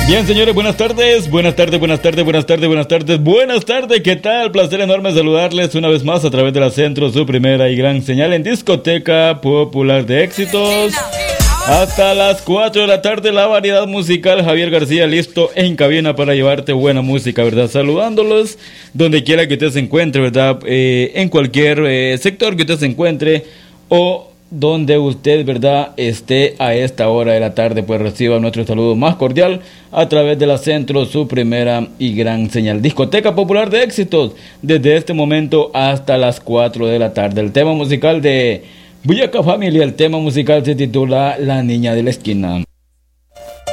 Bien, señores, buenas tardes, buenas tardes, buenas tardes, buenas tardes, buenas tardes, buenas tardes, ¿qué tal? Placer enorme saludarles una vez más a través de la Centro, su primera y gran señal en Discoteca Popular de Éxitos. Hasta las 4 de la tarde, la variedad musical, Javier García listo en cabina para llevarte buena música, ¿verdad? Saludándolos donde quiera que usted se encuentre, ¿verdad? En cualquier sector que usted se encuentre o donde usted, ¿verdad?, esté a esta hora de la tarde, pues reciba nuestro saludo más cordial a través de la Centro, su primera y gran señal. Discoteca Popular de Éxitos, desde este momento hasta las 4 de la tarde. El tema musical de Boyacá Family, el tema musical se titula La Niña de la Esquina.